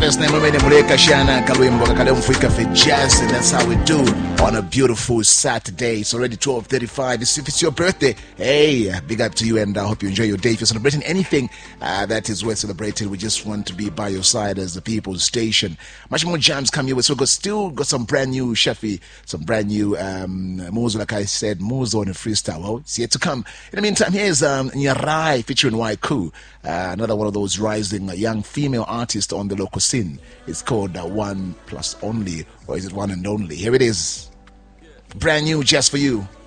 first name Mumene Muleka Shana Kalwimbo Kalem Fuika for jazz, and that's how we do on a beautiful Saturday. It's already 12:35. If it's your birthday, hey, big up to you, and I hope you enjoy your day. If you're celebrating anything that is worth celebrating, we just want to be by your side as the people's station. Much more jams come your way. So still got some brand new Shafi, some brand new Muzo, like I said, Muzo on a freestyle. Well, it's yet to come. In the meantime, here's Nyarai featuring Waiku, another one of those rising young female artists on the local scene. It's called One Plus Only, or is it One and Only? Here it is, brand new just for you.